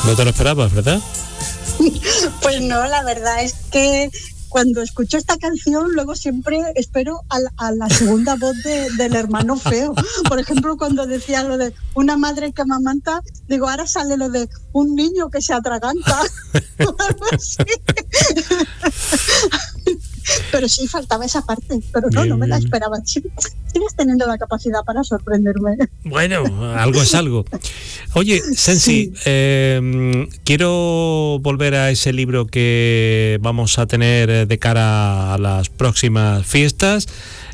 No te lo esperabas, ¿verdad? Pues no, la verdad es que cuando escucho esta canción, luego siempre espero a la segunda voz del hermano feo. Por ejemplo, cuando decía lo de una madre que amamanta, digo, ahora sale lo de un niño que se atraganta. Pero sí, faltaba esa parte. Pero no me la esperaba. Sigues teniendo la capacidad para sorprenderme. Bueno, algo es algo. Oye, Sensi, quiero volver a ese libro que vamos a tener de cara a las próximas fiestas.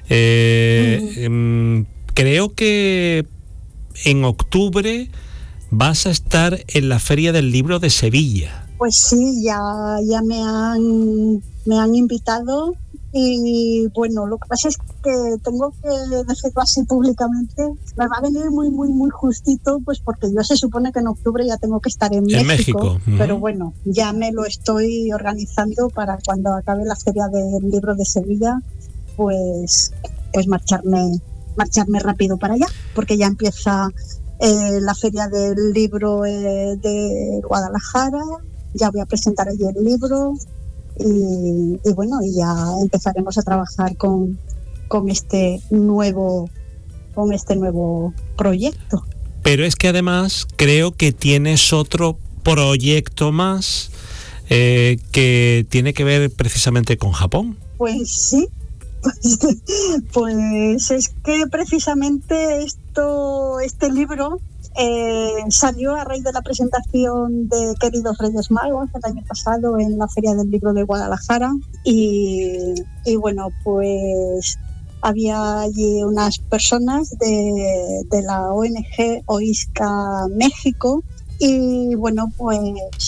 Creo que en octubre vas a estar en la Feria del Libro de Sevilla. Pues sí, ya me han invitado y bueno, lo que pasa es que tengo que decirlo así públicamente, me va a venir muy, muy, muy justito, pues porque yo se supone que en octubre ya tengo que estar en México. Pero bueno, ya me lo estoy organizando para cuando acabe la Feria del Libro de Sevilla, pues marcharme rápido para allá, porque ya empieza la Feria del Libro de Guadalajara. Ya voy a presentar allí el libro y bueno, y ya empezaremos a trabajar con este nuevo proyecto. Pero es que además creo que tienes otro proyecto más que tiene que ver precisamente con Japón. Pues sí, pues es que precisamente este libro salió a raíz de la presentación de Queridos Reyes Magos el año pasado en la Feria del Libro de Guadalajara y bueno, pues había allí unas personas de la ONG OISCA México y bueno, pues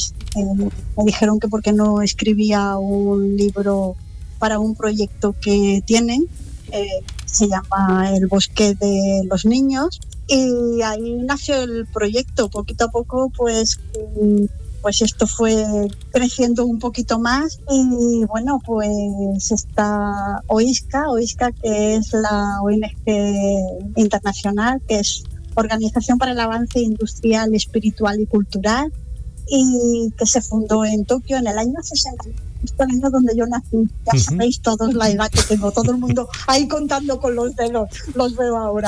me dijeron que por qué no escribía un libro para un proyecto que tienen, se llama El Bosque de los Niños. Y ahí nació el proyecto. Poquito a poco, pues esto fue creciendo un poquito más. Y bueno, pues está OISCA, que es la ONG internacional, que es Organización para el Avance Industrial, Espiritual y Cultural, y que se fundó en Tokio en el año 60. Este año donde yo nací, ya sabéis todos la edad que tengo, todo el mundo ahí contando con los dedos, los veo ahora.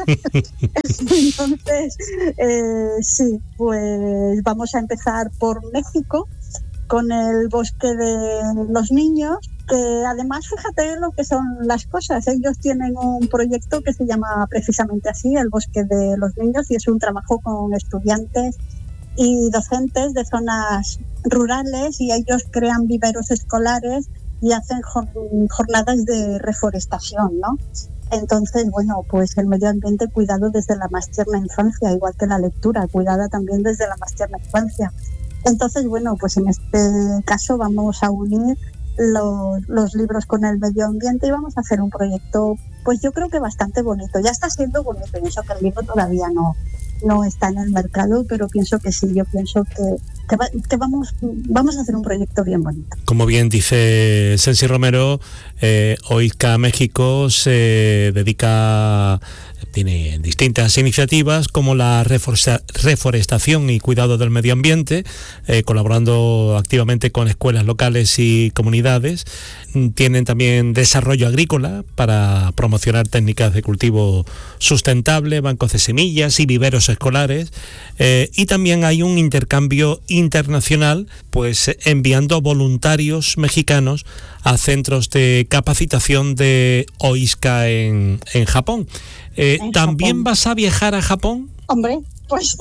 Entonces, sí, pues vamos a empezar por México con el Bosque de los Niños, que además fíjate lo que son las cosas, ellos tienen un proyecto que se llama precisamente así, el Bosque de los Niños, y es un trabajo con estudiantes y docentes de zonas rurales y ellos crean viveros escolares y hacen jornadas de reforestación, ¿no? Entonces, bueno, pues el medio ambiente cuidado desde la más tierna infancia, igual que la lectura, cuidada también desde la más tierna infancia. Entonces, bueno, pues en este caso vamos a unir los libros con el medio ambiente y vamos a hacer un proyecto, pues yo creo que bastante bonito. Ya está siendo bonito, y eso que el libro todavía no está en el mercado, pero pienso que sí, yo pienso que vamos a hacer un proyecto bien bonito. Como bien dice Sensi Romero, OISCA México se dedica, tiene distintas iniciativas como la reforestación y cuidado del medio ambiente, colaborando activamente con escuelas locales y comunidades. Tienen también desarrollo agrícola para promocionar técnicas de cultivo sustentable, bancos de semillas y viveros escolares, y también hay un intercambio internacional, pues enviando voluntarios mexicanos a centros de capacitación de OISCA en Japón. ¿También Japón vas a viajar a Japón? Hombre, pues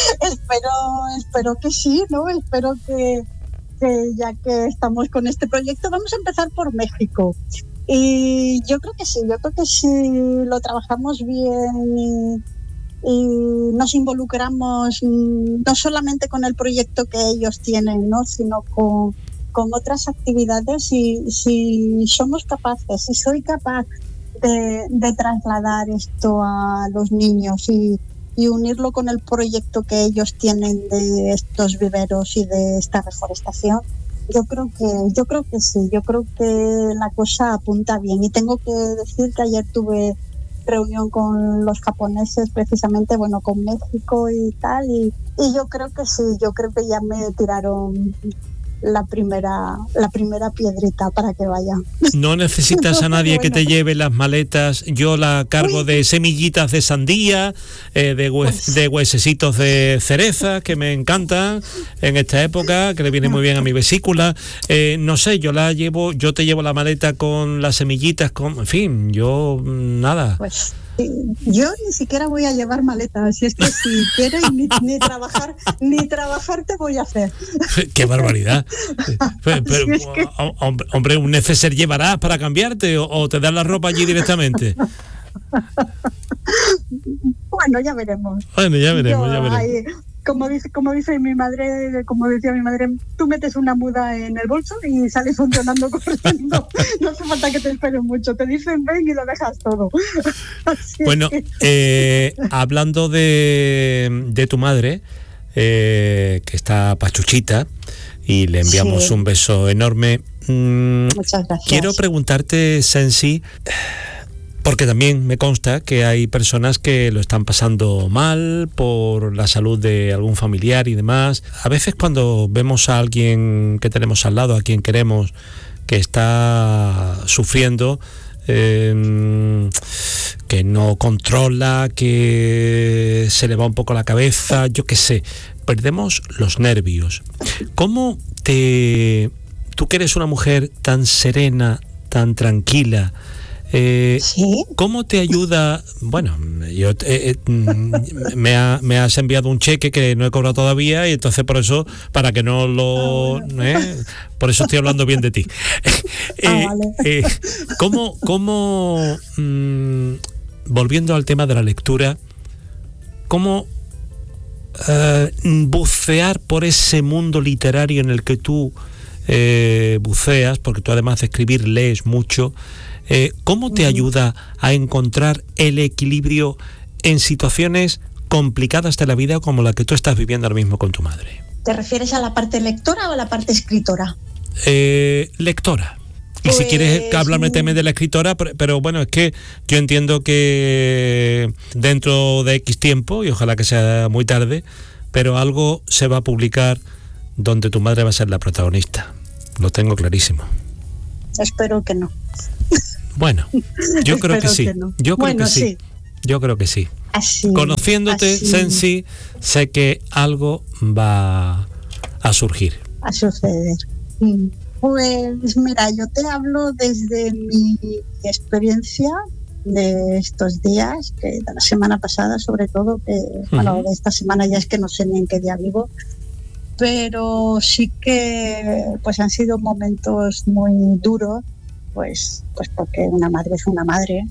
espero que sí, ¿no? Espero que ya que estamos con este proyecto, vamos a empezar por México. Y yo creo que sí, lo trabajamos bien y nos involucramos no solamente con el proyecto que ellos tienen, ¿no? Sino con otras actividades, y si somos capaces, si soy capaz de trasladar esto a los niños y unirlo con el proyecto que ellos tienen de estos viveros y de esta reforestación, yo creo que sí, yo creo que la cosa apunta bien. Y tengo que decir que ayer tuve reunión con los japoneses, precisamente, bueno, con México y tal, y yo creo que sí, yo creo que ya me tiraron la primera piedrita para que vaya. No necesitas a nadie que te lleve las maletas. Yo la cargo de semillitas de sandía, de huesecitos de cereza, que me encantan en esta época, que le viene muy bien a mi vesícula. No sé, yo te llevo la maleta con las semillitas, en fin, yo nada. Pues yo ni siquiera voy a llevar maletas, si es que si quieres ni trabajar te voy a hacer. ¡Qué barbaridad! Pero, es que... hombre, un neceser llevarás para cambiarte o te das la ropa allí directamente. Bueno, ya veremos. Ahí, como dice mi madre, como decía mi madre, tú metes una muda en el bolso y sales funcionando corriendo. No hace falta que te esperen mucho, te dicen ven y lo dejas todo. Bueno, hablando de tu madre, que está pachuchita, y le enviamos un beso enorme. Muchas gracias. Quiero preguntarte, Sensi, porque también me consta que hay personas que lo están pasando mal por la salud de algún familiar y demás. A veces cuando vemos a alguien que tenemos al lado, a quien queremos, que está sufriendo, que no controla, que se le va un poco la cabeza, yo qué sé, perdemos los nervios. ¿Cómo tú que eres una mujer tan serena, tan tranquila, ¿sí? ¿Cómo te ayuda? Bueno, me has enviado un cheque que no he cobrado todavía y entonces por eso, para que no lo... por eso estoy hablando bien de ti. Vale. ¿Cómo volviendo al tema de la lectura, cómo bucear por ese mundo literario en el que tú buceas, porque tú además de escribir lees mucho, ¿cómo te ayuda a encontrar el equilibrio en situaciones complicadas de la vida como la que tú estás viviendo ahora mismo con tu madre? ¿Te refieres a la parte lectora o a la parte escritora? Lectora. Y si quieres hablarme también de la escritora, pero bueno, es que yo entiendo que dentro de X tiempo, y ojalá que sea muy tarde, pero algo se va a publicar donde tu madre va a ser la protagonista. Lo tengo clarísimo. Espero que no. Bueno, yo creo que sí. No. Yo creo que sí. Así, conociéndote, así. Sensi, sé que algo va a surgir. A suceder. Pues mira, yo te hablo desde mi experiencia de estos días, que de la semana pasada sobre todo, que bueno, de esta semana ya es que no sé ni en qué día vivo, pero sí que pues han sido momentos muy duros, pues porque una madre es una madre,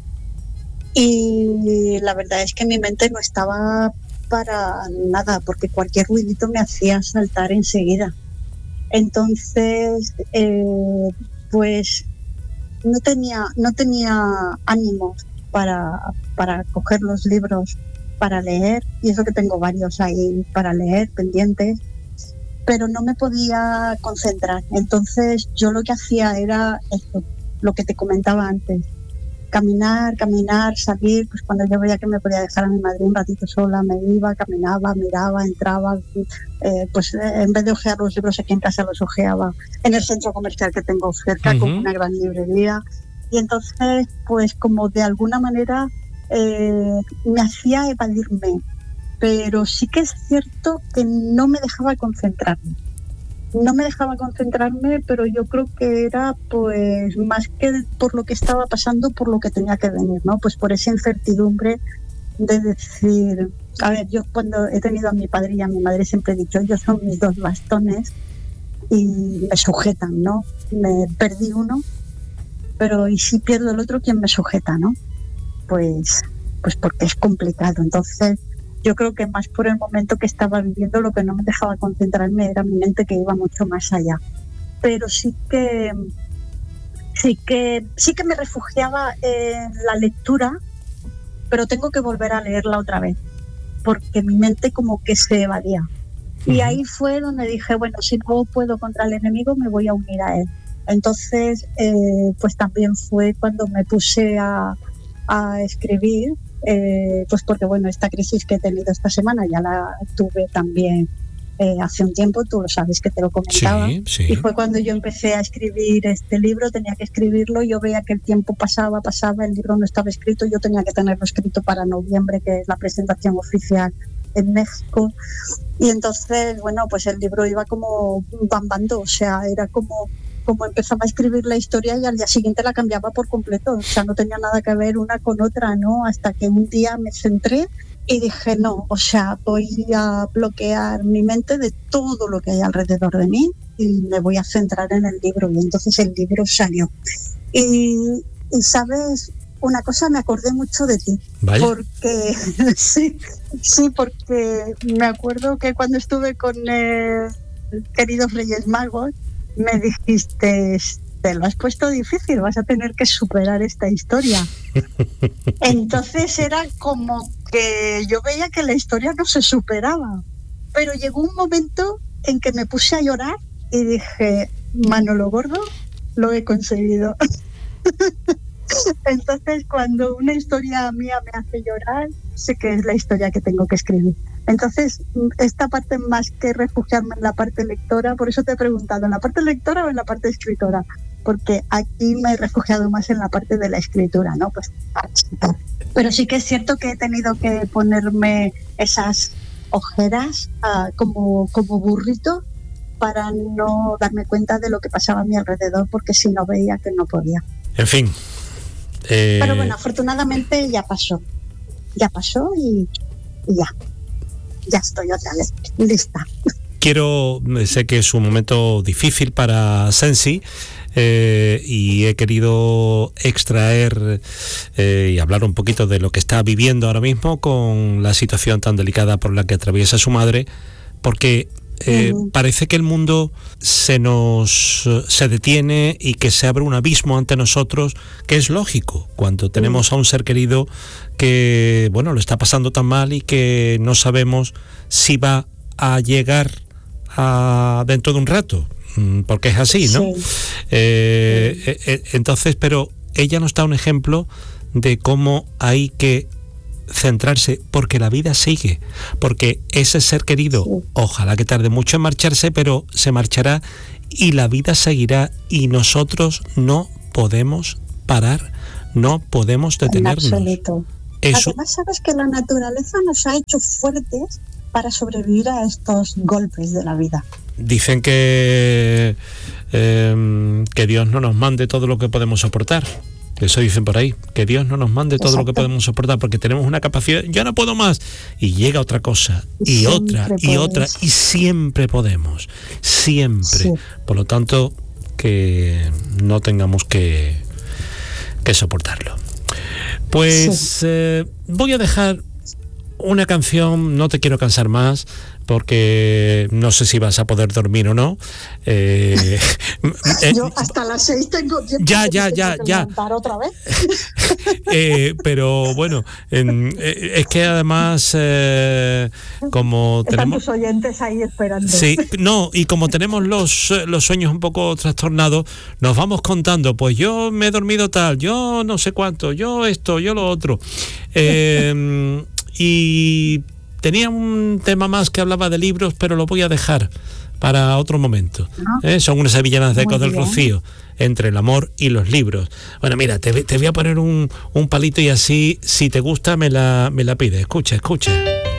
y la verdad es que mi mente no estaba para nada, porque cualquier ruidito me hacía saltar enseguida. Entonces, pues no tenía ánimos para coger los libros para leer, y eso que tengo varios ahí para leer pendientes, pero no me podía concentrar. Entonces yo lo que hacía era esto, lo que te comentaba antes: caminar, salir. Pues cuando yo veía que me podía dejar a mi madre un ratito sola, me iba, caminaba, miraba, entraba, pues en vez de ojear los libros aquí en casa, los ojeaba en el centro comercial que tengo cerca, con una gran librería. Y entonces, pues como de alguna manera me hacía evadirme, pero sí que es cierto que no me dejaba concentrarme. Pero yo creo que era pues más que por lo que estaba pasando, por lo que tenía que venir, ¿no? Pues por esa incertidumbre de decir, a ver, yo cuando he tenido a mi padre y a mi madre siempre he dicho, ellos son mis dos bastones y me sujetan, ¿no? Me perdí uno, pero ¿y si pierdo el otro, quién me sujeta, no? Pues porque es complicado. Entonces yo creo que más por el momento que estaba viviendo, lo que no me dejaba concentrarme era mi mente, que iba mucho más allá. Pero sí que me refugiaba en la lectura, pero tengo que volver a leerla otra vez, porque mi mente como que se evadía. Y ahí fue donde dije, bueno, si no puedo contra el enemigo, me voy a unir a él. Entonces, pues también fue cuando me puse a a escribir, pues porque bueno, esta crisis que he tenido esta semana ya la tuve también hace un tiempo, tú lo sabes que te lo comentaba, sí. Y fue cuando yo empecé a escribir este libro, tenía que escribirlo, yo veía que el tiempo pasaba, el libro no estaba escrito, yo tenía que tenerlo escrito para noviembre, que es la presentación oficial en México, y entonces, bueno, pues el libro iba como bambando, o sea, era como empezaba a escribir la historia y al día siguiente la cambiaba por completo, o sea, no tenía nada que ver una con otra, ¿no? Hasta que un día me centré y dije, no, o sea, voy a bloquear mi mente de todo lo que hay alrededor de mí y me voy a centrar en el libro. Y entonces el libro salió. Y ¿sabes? Una cosa, me acordé mucho de ti. ¿Vale? Porque sí, porque me acuerdo que cuando estuve con Queridos Reyes Magos, me dijiste, te lo has puesto difícil, vas a tener que superar esta historia. Entonces era como que yo veía que la historia no se superaba, pero llegó un momento en que me puse a llorar y dije, Manolo Gordo, lo he conseguido. Entonces, cuando una historia mía me hace llorar, sé que es la historia que tengo que escribir. Entonces, esta parte, más que refugiarme en la parte lectora, por eso te he preguntado, ¿en la parte lectora o en la parte escritora? Porque aquí me he refugiado más en la parte de la escritura, ¿no? Pues, pero sí que es cierto que he tenido que ponerme esas ojeras como burrito para no darme cuenta de lo que pasaba a mi alrededor, porque si no veía que no podía. En fin. Pero bueno, afortunadamente ya pasó y ya estoy otra vez lista. Sé que es un momento difícil para Sensi, y he querido extraer y hablar un poquito de lo que está viviendo ahora mismo con la situación tan delicada por la que atraviesa su madre, porque parece que el mundo se detiene y que se abre un abismo ante nosotros, que es lógico cuando tenemos a un ser querido que, bueno, lo está pasando tan mal y que no sabemos si va a llegar dentro de un rato, porque es así, ¿no? Sí. Entonces, pero ella nos da un ejemplo de cómo hay que centrarse, porque la vida sigue, porque ese ser querido, ojalá que tarde mucho en marcharse, pero se marchará y la vida seguirá, y nosotros no podemos parar, no podemos detenernos. En absoluto. Eso. Además, sabes que la naturaleza nos ha hecho fuertes para sobrevivir a estos golpes de la vida. Dicen que Dios no nos mande todo lo que podemos soportar. Eso dicen por ahí, que Dios no nos mande todo lo que podemos soportar, porque tenemos una capacidad, yo no puedo más, y llega otra cosa, y otra, y otra, y siempre podemos, siempre. Sí. Por lo tanto, que no tengamos que soportarlo. Pues voy a dejar una canción, no te quiero cansar más, porque no sé si vas a poder dormir o no. Yo hasta las 6 tengo tiempo. Ya. Otra vez. Pero bueno, es que además, como están tenemos... tus oyentes ahí esperando. Sí, no, y como tenemos los sueños un poco trastornados, nos vamos contando, pues yo me he dormido tal, yo no sé cuánto, yo esto, yo lo otro. Y tenía un tema más que hablaba de libros, pero lo voy a dejar para otro momento. Son unas sevillanas de Ecos del Rocío, entre el amor y los libros. Bueno, mira, te voy a poner un palito y así, si te gusta, me la pides. Escucha.